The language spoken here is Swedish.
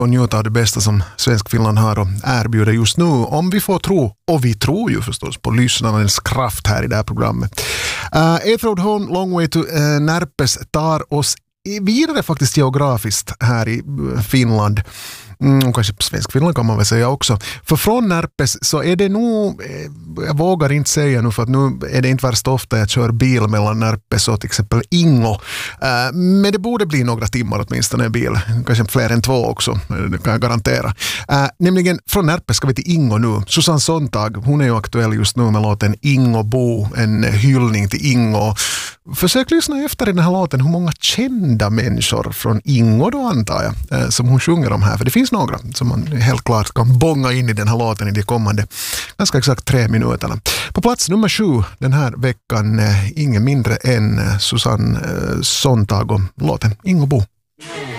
och njuta av det bästa som Svensk Finland har och erbjuder just nu, om vi får tro, och vi tror ju förstås på lyssnarnas kraft här i det här programmet. Eighth Road Home, Long Way to Närpes tar oss vidare faktiskt geografiskt här i Finland. Kanske på Svensk Finland kan man väl säga också. För från Närpes så är det nog, jag vågar inte säga nu för att nu är det inte värst ofta jag kör bil mellan Närpes och till exempel Ingo. Men det borde bli några timmar åtminstone i bil. Kanske fler än 2 också, det kan jag garantera. Nämligen från Närpes ska vi till Ingo nu. Susanne Sontag, hon är ju aktuell just nu med låten Ingo Bo, en hyllning till Ingo. Försök lyssna efter i den här låten hur många kända människor från Ingo då antar jag som hon sjunger om här. För det finns några som man helt klart kan bonga in i den här låten i de kommande ganska exakt 3 minuterna. På plats nummer 7 den här veckan ingen mindre än Susanne Sontag och låten Ingo Bo.